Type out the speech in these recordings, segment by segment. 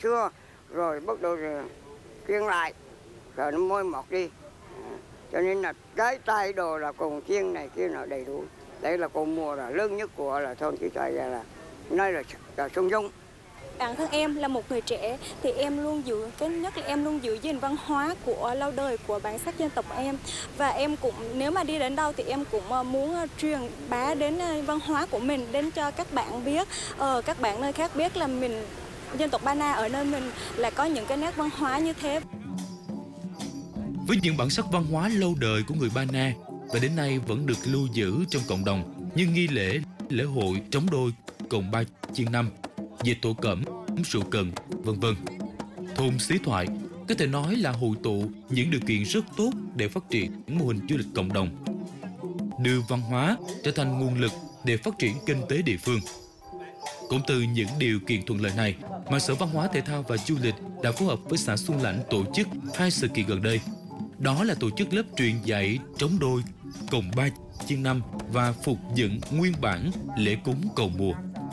xưa, rồi bắt đầu rồi chuyên lại, rồi nó môi mọt đi. Cho nên là cái tay đồ là cồn chiên này kia là đầy đủ. Đây là cồn mùa là lớn nhất của là thôn Chí Thoại, là nơi là Sông Dung. Bản thân em là một người trẻ thì em luôn giữ, cái nhất là em luôn giữ gìn văn hóa của lâu đời của bản sắc dân tộc em. Và em cũng, nếu mà đi đến đâu thì em cũng muốn truyền bá đến văn hóa của mình đến cho các bạn biết, các bạn nơi khác biết là mình, dân tộc Ba Na ở nơi mình là có những cái nét văn hóa như thế. Với những bản sắc văn hóa lâu đời của người Ba Na và đến nay vẫn được lưu giữ trong cộng đồng như nghi lễ, lễ hội trống đôi, cồng ba chiên năm, dệt thổ cẩm, rượu cần, vân vân. Thôn Xí Thoại có thể nói là hội tụ những điều kiện rất tốt để phát triển mô hình du lịch cộng đồng, đưa văn hóa trở thành nguồn lực để phát triển kinh tế địa phương. Cũng từ những điều kiện thuận lợi này mà Sở Văn hóa Thể thao và Du lịch đã phối hợp với xã Xuân Lãnh tổ chức 2 sự kiện gần đây. Đó là tổ chức lớp truyền dạy trống đôi, cồng ba chiên năm và phục dựng nguyên bản lễ cúng cầu mùa.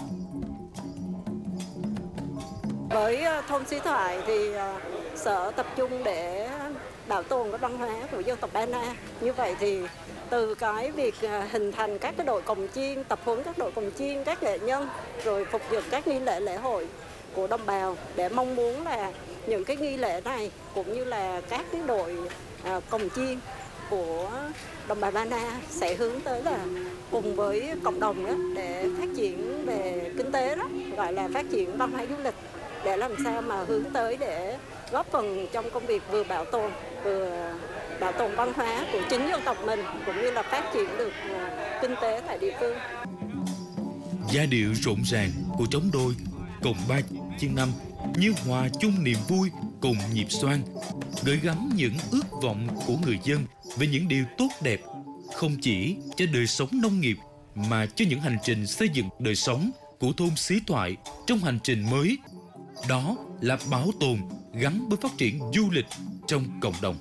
Với thôn Xí Thoại thì Sở tập trung để bảo tồn cái văn hóa của dân tộc Ba Na. Như vậy thì từ cái việc hình thành các cái đội cồng chiên, tập huấn các đội cồng chiên, các nghệ nhân, rồi phục dựng các nghi lễ lễ hội của đồng bào, để mong muốn là những cái nghi lễ này cũng như là các cái đội cồng chiên của đồng bào Ba Na sẽ hướng tới là cùng với cộng đồng đó để phát triển về kinh tế, đó gọi là phát triển văn hóa du lịch, để làm sao mà hướng tới để góp phần trong công việc vừa bảo tồn văn hóa của chính dân tộc mình, cũng như là phát triển được kinh tế tại địa phương. Giai điệu rộn ràng của trống đôi, cồng ba chiên năm như hòa chung niềm vui cùng nhịp xoang, gửi gắm những ước vọng của người dân về những điều tốt đẹp, không chỉ cho đời sống nông nghiệp mà cho những hành trình xây dựng đời sống của thôn Xí Thoại trong hành trình mới. Đó là bảo tồn gắn với phát triển du lịch trong cộng đồng.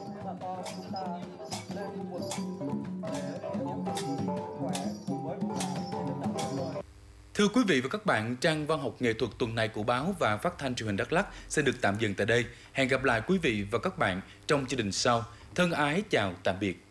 Thưa quý vị và các bạn, trang văn học nghệ thuật tuần này của báo và phát thanh truyền hình Đắk Lắk sẽ được tạm dừng tại đây. Hẹn gặp lại quý vị và các bạn trong chương trình sau. Thân ái chào tạm biệt.